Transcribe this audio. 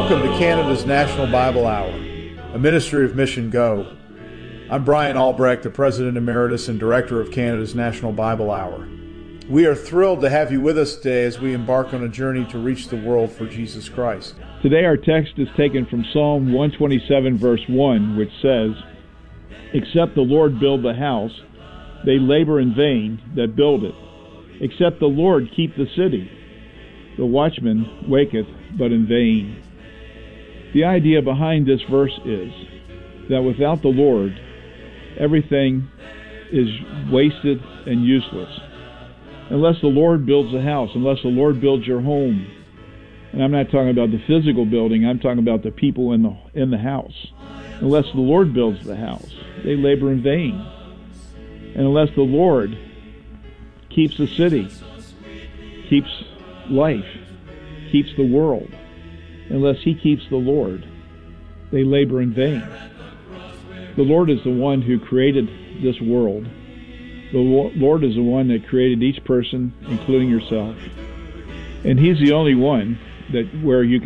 Welcome to Canada's National Bible Hour, a ministry of Mission Go. I'm Brian Albrecht, the President Emeritus and Director of Canada's National Bible Hour. We are thrilled to have you with us today as we embark on a journey to reach the world for Jesus Christ. Today our text is taken from Psalm 127, verse 1, which says, "Except the Lord build the house, they labor in vain that build it. Except the Lord keep the city, the watchman waketh but in vain." The idea behind this verse is that without the Lord, everything is wasted and useless. Unless the Lord builds a house, unless the Lord builds your home, and I'm not talking about the physical building, I'm talking about the people in the house. Unless the Lord builds the house, they labor in vain. And unless the Lord keeps the city, keeps life, keeps the world, unless He keeps the Lord, they labor in vain. The Lord is the one who created this world. The Lord is the one that created each person, including yourself. And He's the only one that where you can